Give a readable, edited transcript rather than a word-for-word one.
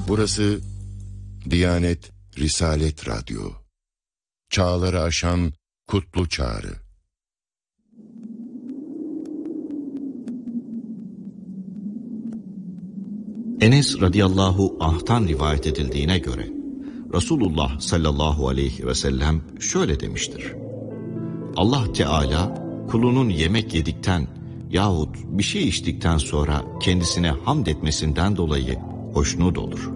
Burası Diyanet Risalet Radyo. Çağları aşan kutlu çağrı. Enes radıyallahu anh'tan rivayet edildiğine göre Resulullah sallallahu aleyhi ve sellem şöyle demiştir: Allah Teala kulunun yemek yedikten yahut bir şey içtikten sonra kendisine hamd etmesinden dolayı hoşnut olur.